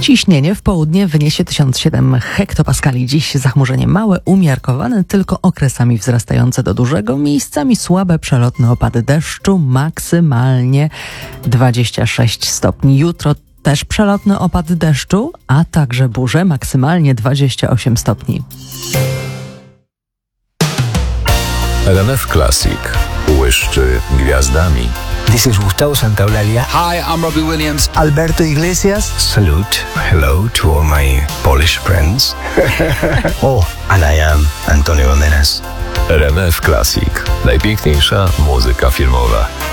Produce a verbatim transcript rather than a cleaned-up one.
Ciśnienie w południe wyniesie tysiąc siedem hektopaskali. Dziś zachmurzenie małe, umiarkowane, tylko okresami wzrastające do dużego. Miejscami słabe przelotne opady deszczu, maksymalnie dwadzieścia sześć stopni. Jutro też przelotny opad deszczu, a także burze, maksymalnie dwadzieścia osiem stopni. R M F Classic błyszczy gwiazdami. This is Gustavo Santaolalla. Hi, I'm Robbie Williams. Alberto Iglesias. Salute. Hello to all my Polish friends. Oh, and I am Antonio Banderas. R M F Classic. Najpiękniejsza muzyka filmowa.